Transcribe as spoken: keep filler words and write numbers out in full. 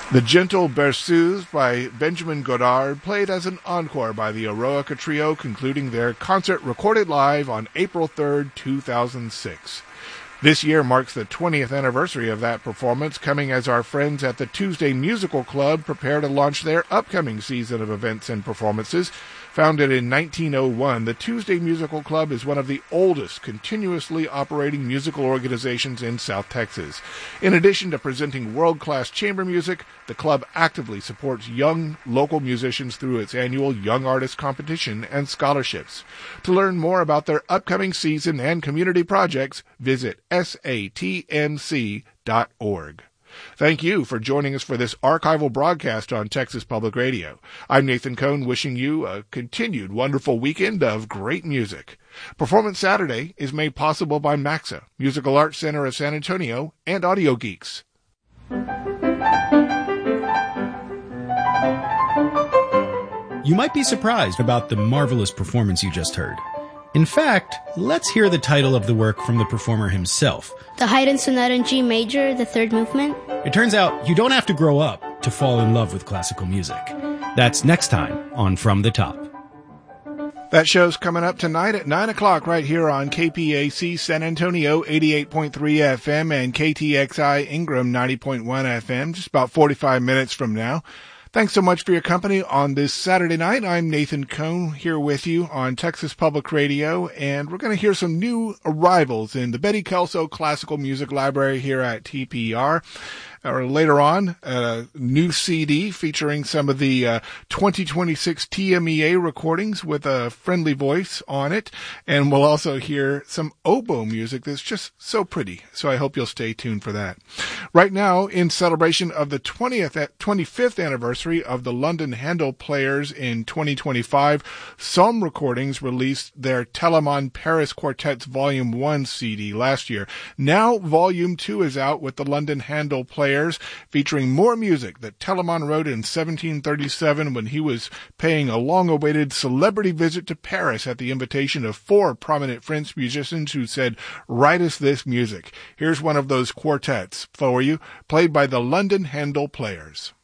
The Gentle Berceuse by Benjamin Godard, played as an encore by the Eroica Trio, concluding their concert recorded live on April third, two thousand six. This year marks the twentieth anniversary of that performance, coming as our friends at the Tuesday Musical Club prepare to launch their upcoming season of events and performances. Founded in nineteen oh one, the Tuesday Musical Club is one of the oldest continuously operating musical organizations in South Texas. In addition to presenting world-class chamber music, the club actively supports young local musicians through its annual Young Artist Competition and scholarships. To learn more about their upcoming season and community projects, visit S A T M C dot org. Thank you for joining us for this archival broadcast on Texas Public Radio. I'm Nathan Cohn, wishing you a continued wonderful weekend of great music. Performance Saturday is made possible by Maxa, Musical Arts Center of San Antonio, and Audio Geeks. You might be surprised about the marvelous performance you just heard. In fact, let's hear the title of the work from the performer himself. The Haydn Sonata in G Major, the third movement. It turns out you don't have to grow up to fall in love with classical music. That's next time on From the Top. That show's coming up tonight at nine o'clock right here on K P A C San Antonio eighty-eight point three F M and K T X I Ingram ninety point one F M, just about forty-five minutes from now. Thanks so much for your company on this Saturday night. I'm Nathan Cohn here with you on Texas Public Radio, and we're going to hear some new arrivals in the Betty Kelso Classical Music Library here at T P R. Or later on, a new C D featuring some of the uh, twenty twenty-six T M E A recordings with a friendly voice on it. And we'll also hear some oboe music that's just so pretty. So I hope you'll stay tuned for that. Right now, in celebration of the twentieth, twenty-fifth anniversary of the London Handel Players in twenty twenty-five, Psalm Recordings released their Telemann Paris Quartets Volume one C D last year. Now Volume two is out with the London Handel Players, featuring more music that Telemann wrote in seventeen thirty-seven when he was paying a long-awaited celebrity visit to Paris at the invitation of four prominent French musicians who said, "Write us this music." Here's one of those quartets for you, played by the London Handel Players.